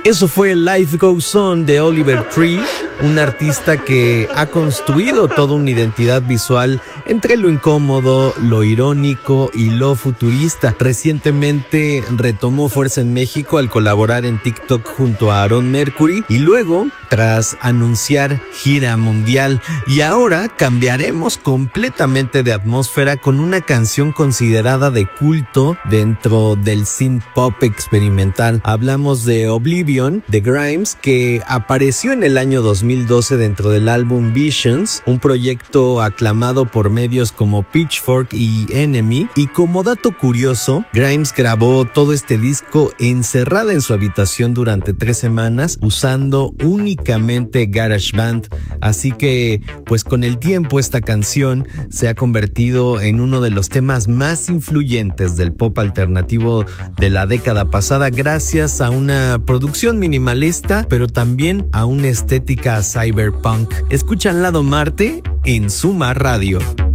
Eso fue Life Goes On de Oliver Tree, un artista que ha construido toda una identidad visual entre lo incómodo, lo irónico y lo futurista. Recientemente retomó fuerza en México al colaborar en TikTok junto a Aaron Mercury y luego, tras anunciar gira mundial, y ahora cambiaremos completamente de atmósfera con una canción considerada de culto dentro del synth pop experimental. Hablamos de Oblivion de Grimes, que apareció en el año 2012 dentro del álbum Visions, un proyecto aclamado por medios como Pitchfork y Enemy. Y como dato curioso, Grimes grabó todo este disco encerrada en su habitación durante 3 semanas usando únicamente GarageBand, así que pues con el tiempo esta canción se ha convertido en uno de los temas más influyentes del pop alternativo de la década pasada, gracias a una producción minimalista, pero también a una estética cyberpunk. Escuchan Lado Marte en Suma Radio.